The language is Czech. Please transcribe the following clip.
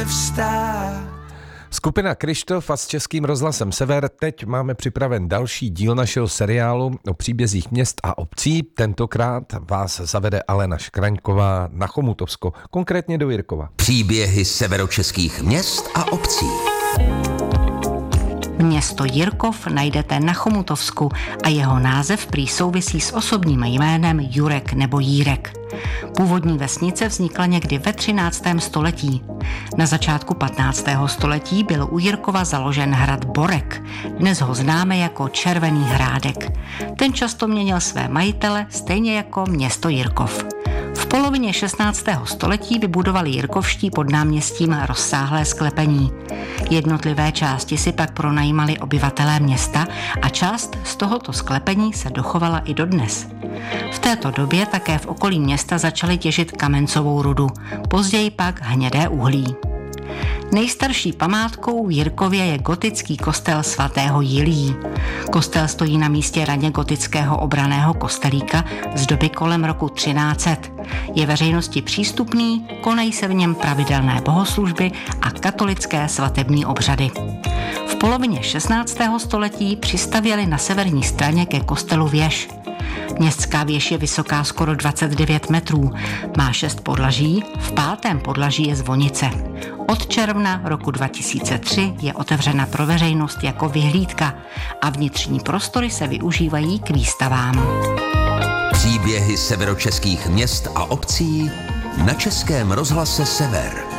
Skupina Kryštof a s Českým rozhlasem Sever teď máme připraven další díl našeho seriálu o příbězích měst a obcí. Tentokrát vás zavede Alena Škraňková na Chomutovsko, konkrétně do Jirkova. Příběhy severočeských měst a obcí. Město Jirkov najdete na Chomutovsku a jeho název prý souvisí s osobním jménem Jurek nebo Jírek. Původní vesnice vznikla někdy ve 13. století. Na začátku 15. století byl u Jirkova založen hrad Borek. Dnes ho známe jako Červený Hrádek. Ten často měnil své majitele, stejně jako město Jirkov. V polovině 16. století vybudovali jirkovští pod náměstím rozsáhlé sklepení. Jednotlivé části si pak pronajímali obyvatelé města a část z tohoto sklepení se dochovala i dodnes. V této době také v okolí města začali těžit kamencovou rudu, později pak hnědé uhlí. Nejstarší památkou v Jirkově je gotický kostel svatého Jiljí. Kostel stojí na místě raně gotického obranného kostelíka z doby kolem roku 1300. Je veřejnosti přístupný, konají se v něm pravidelné bohoslužby a katolické svatební obřady. V polovině 16. století přistavěli na severní straně ke kostelu věž. Městská věž je vysoká skoro 29 metrů, má 6 podlaží, v 5. podlaží je zvonice. Od června roku 2003 je otevřena pro veřejnost jako vyhlídka a vnitřní prostory se využívají k výstavám. Příběhy severočeských měst a obcí na Českém rozhlase Sever.